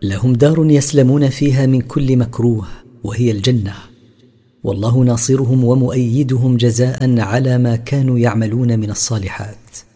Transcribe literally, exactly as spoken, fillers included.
لهم دار يسلمون فيها من كل مكروه وهي الجنة، والله ناصرهم ومؤيدهم جزاء على ما كانوا يعملون من الصالحات.